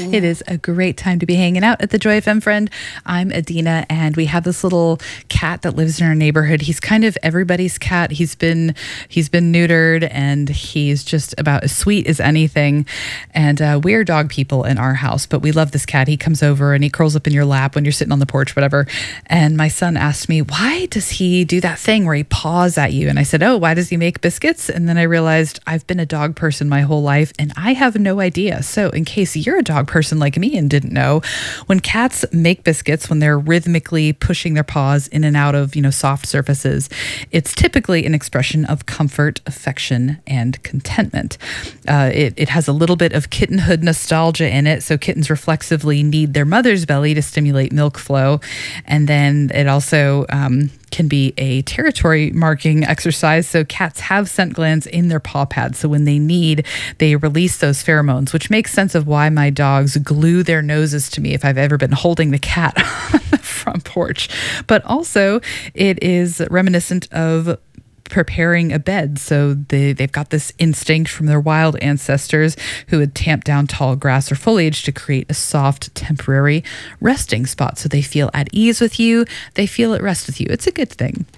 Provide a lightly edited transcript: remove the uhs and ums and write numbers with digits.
It is a great time to be hanging out at the Joy FM, friend. I'm Adina, and we have this little cat that lives in our neighborhood. He's kind of everybody's cat. He's been neutered, and he's just about as sweet as anything. And we're dog people in our house, but we love this cat. He comes over and he curls up in your lap when you're sitting on the porch, whatever. And my son asked me, why does he do that thing where he paws at you? And I said, oh, why does he make biscuits? And then I realized I've been a dog person my whole life, and I have no idea. So in case you're a dog person like me and didn't know, when cats make biscuits, when they're rhythmically pushing their paws in and out of, soft surfaces, it's typically an expression of comfort, affection, and contentment. It has a little bit of kittenhood nostalgia in it. So kittens reflexively need their mother's belly to stimulate milk flow. And then it also can be a territory marking exercise. So cats have scent glands in their paw pads. So when they need, they release those pheromones, which makes sense of why my dogs glue their noses to me if I've ever been holding the cat on the front porch. But also it is reminiscent of preparing a bed. So they've got this instinct from their wild ancestors who had tamped down tall grass or foliage to create a soft, temporary resting spot. So they feel at ease with you. They feel at rest with you. It's a good thing.